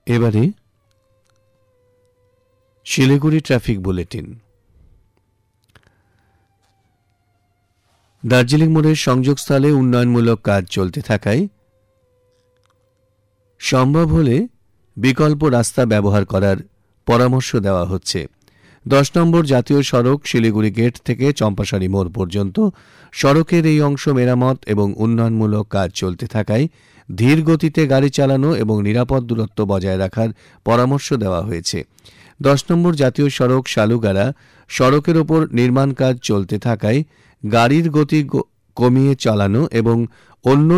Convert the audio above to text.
এবারে Siliguri traffic bulletin. Darjeeling মোড়ের সংযোগস্থলে উন্নয়নমূলক কাজ চলতে থাকায় সম্ভব হলে বিকল্প রাস্তা ব্যবহার করার পরামর্শ দেওয়া হচ্ছে। 10 নম্বর জাতীয় সড়ক শিলিগুড়ি গেট থেকে চম্পাশাড়ি মোড় পর্যন্ত সড়কের এই অংশ মেরামত এবং উন্নয়নমূলক কাজ চলতে থাকায় ধীর গতিতে গাড়ি চালানো এবং নিরাপদ দূরত্ব বজায় রাখার পরামর্শ দেওয়া হয়েছে। 10 নম্বর জাতীয় সড়ক শালুগাড়া সড়কের ওপর নির্মাণ কাজ চলতে থাকায় গাড়ির গতি কমিয়ে চালানো এবং অন্য